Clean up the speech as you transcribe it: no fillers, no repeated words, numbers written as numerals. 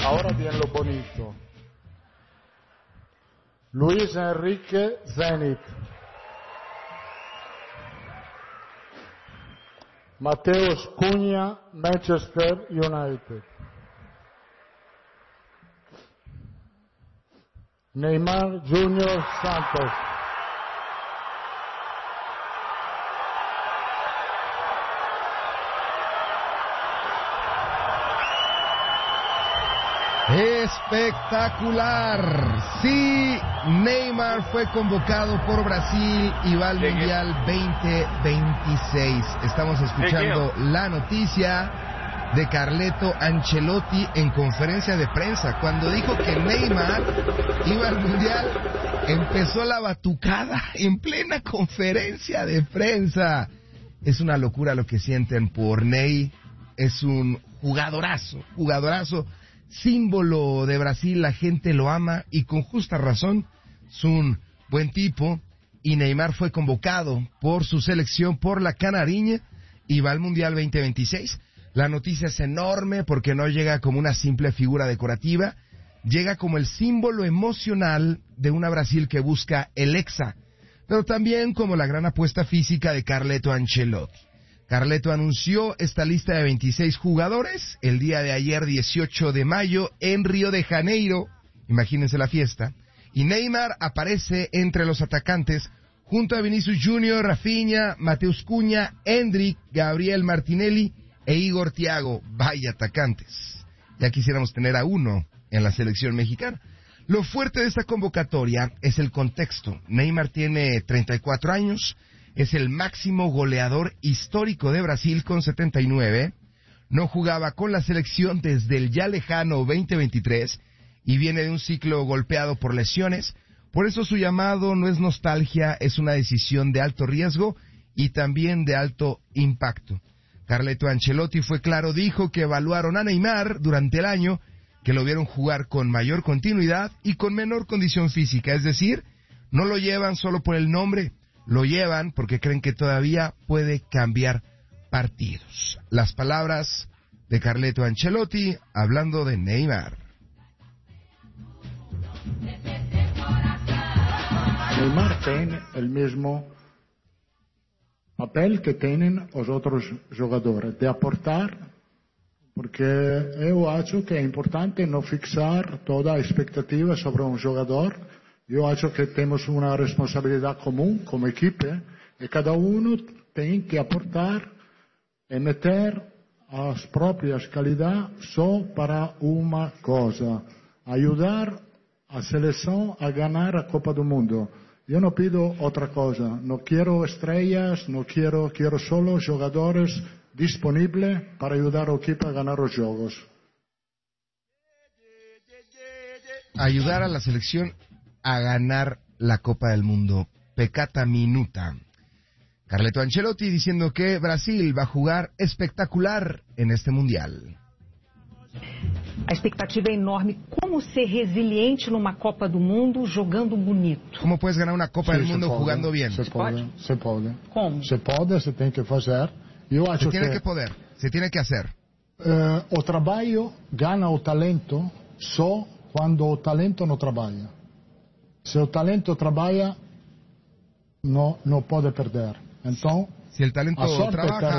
Ahora viene lo bonito. Luis Enrique, Zenit. Mateus Cunha, Manchester United. Neymar Junior, Santos. Espectacular. Sí, Neymar fue convocado por Brasil y va al Mundial 2026. Estamos escuchando la noticia de Carleto Ancelotti en conferencia de prensa. Cuando dijo que Neymar iba al Mundial, empezó la batucada en plena conferencia de prensa. Es una locura lo que sienten por Ney. Es un jugadorazo, símbolo de Brasil, la gente lo ama y con justa razón. Es un buen tipo y Neymar fue convocado por su selección, por la Canariña, y va al Mundial 2026. La noticia es enorme porque no llega como una simple figura decorativa, llega como el símbolo emocional de una Brasil que busca el Hexa, pero también como la gran apuesta física de Carleto Ancelotti. Carleto anunció esta lista de 26 jugadores el día de ayer, 18 de mayo, en Río de Janeiro. Imagínense la fiesta. Y Neymar aparece entre los atacantes junto a Vinicius Junior, Rafinha, Mateus Cunha, Endrick, Gabriel Martinelli e Igor Thiago. Vaya atacantes. Ya quisiéramos tener a uno en la selección mexicana. Lo fuerte de esta convocatoria es el contexto. Neymar tiene 34 años. Es el máximo goleador histórico de Brasil con 79. No jugaba con la selección desde el ya lejano 2023 y viene de un ciclo golpeado por lesiones. Por eso su llamado no es nostalgia, es una decisión de alto riesgo y también de alto impacto. Carleto Ancelotti fue claro, dijo que evaluaron a Neymar durante el año, que lo vieron jugar con mayor continuidad y con menor condición física. Es decir, no lo llevan solo por el nombre, lo llevan porque creen que todavía puede cambiar partidos. Las palabras de Carleto Ancelotti hablando de Neymar. Neymar tiene el mismo papel que tienen los otros jugadores, de aportar, porque yo acho que es importante no fixar toda expectativa sobre un jugador. Yo acho que tenemos una responsabilidad común como equipo y cada uno tiene que aportar y meter las propias calidades solo para una cosa, ayudar a selección a ganar la Copa del Mundo. Yo no pido otra cosa, no quiero estrellas, quiero solo jugadores disponibles para ayudar al equipo a ganar los juegos. Ayudar a la selección a ganar la Copa del Mundo. Peccata minuta. Carleto Ancelotti diciendo que Brasil va a jugar espectacular en este Mundial. A expectativa é enorme. Como ser resiliente numa Copa do Mundo jogando bonito? ¿Cómo puedes ganar una Copa del Mundo jugando bien? Se puede. Como? Se puede, se tiene que hacer. Eu acho se tiene que poder, se tiene que hacer. O trabalho gana o talento só quando o talento não trabalha. Se o talento trabalha, não pode perder. Então, si el talento trabaja,